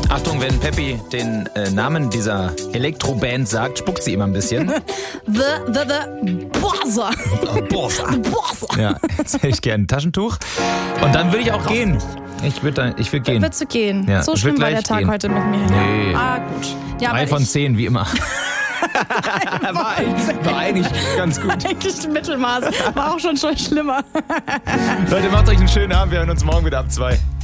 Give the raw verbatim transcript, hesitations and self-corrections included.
Achtung, wenn Peppi den äh, Namen dieser Elektroband sagt, spuckt sie immer ein bisschen. The, the, the Bossa. Bossa. Bossa. Ja, jetzt hätte ich gerne ein Taschentuch. Und dann würde ich auch gehen. Ich würde ich würd gehen. Würdest du gehen? Ja, So ich schlimm würd war der gleich Tag gehen. heute mit mir. Nee. Ah, gut. Ja, Drei aber von ich, zehn, wie immer. war, eigentlich, war eigentlich ganz gut. eigentlich Mittelmaß. War auch schon schon schlimmer. Leute, macht euch einen schönen Abend. Wir hören uns morgen wieder ab zwei.